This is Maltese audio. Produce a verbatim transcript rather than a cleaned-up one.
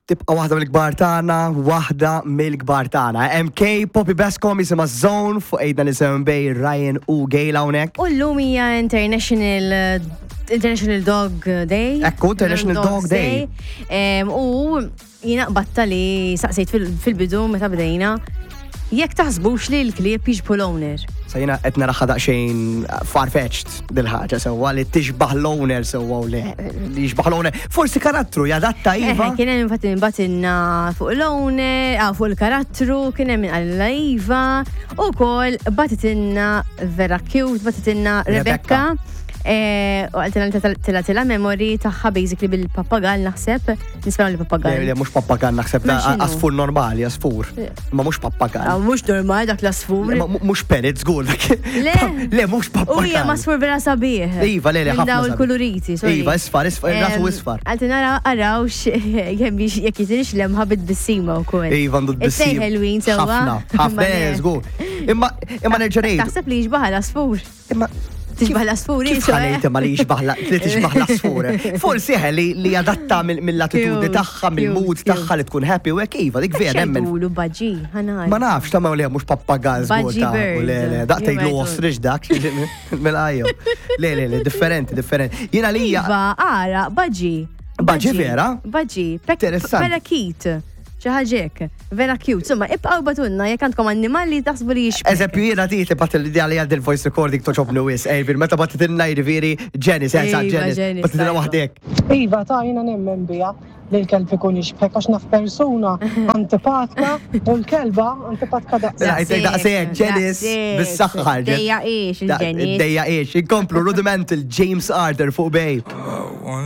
tibqa' waħda mill-kbar tagħna, waħda mill-kbar tagħna. M K, Poppy Bascom jisimha Zone fuq eight ninety-seven Bay, Ryan u Gail hawnhekk. U llum hija International International Dog Day. Ekku, International Dog Day. Em, U jiena qbatta li saqsejt fil- fil-bidu meta bdejna. Jekk taħsbux li l-klieb jiġbu l-owner. Sa jiena qed naraħħa daqsxejn far-fetched dil-ħaġa sewwa li tixbaħ l-owner sewwa u le. Li jixbaħ l-owner. Forsi karattru jadatta iva. Eh, kien hemm infatti imbatinna fuq l-owner, ah, fuq il-karattru, kien hemm għalla iva, u kol batitinna vera cute, batitinna Rebecca. Eh, u għaltina tila tila memory taħħa basically bil-papagal naħseb, nisperaw li papagal. Le, mux papagal naħseb, Ma xinu? asfur normali, asfur. Ma mux papagal. Ah, mux normal dak l-asfur. Le, ma- Mux perez, għul. Le. Le, mux U papagal. hija masfur vera sabiħ. Iva, le, le, Minn ħafna daw sabiħ. il-koloriti, sorry. Iva, isfar, isfar, rasu isfar. Għaltina arawx, jek jitinix lemħa bid-bissima u kol. Iva, ndu d-bissim. Issej Halloween sewa. ħafna, ħafna, zgur. Imma, imma nerġanejt. Taħseb li jġbaħ l-asfur. Imma, Tixbaħ l-asfur, kif ħanejt imma li jixbaħ la- li tixbaħ l-asfur? Forsi ħe li li jadatta mill- mill-attitudni Cute, tagħha, mill-mood cute, tagħha li tkun happy u hekk iva, dik vera nemmen. Xejdu baġi, ħanaj. Ma nafx ta' ma le mhux pappagaz Budgie ta' u bird. le le daqtej You're right, l-ostrich dak mill-ajju. Le le le differenti differenti. Jiena li hija Iva, ara, baġi. Baġi vera? Baġi. Interessanti. Vera cute. ċaħġek, vera cute. Summa, ibqaw batunna, jek għandkom annimali taħsbu li jixbek. eżempju jiena tiħti bat l-idea li għad il-voice recording toċobnu wis, ejvir, meta bat t-tinna jirviri Janice, eħsa Iva, Janice, Janice, bat t-tinna tajba. wahdek. Iva, ta' jina nemmen bija li l-kelb ikun jixbek għax naf persuna antipatka u l-kelba antipatka daqsa. Daqseg, daqseg, Janice, bis-saxħar. Dejja ix, il-ġenis. Dejja ix, inkomplu rudimental James Arthur fuq bej.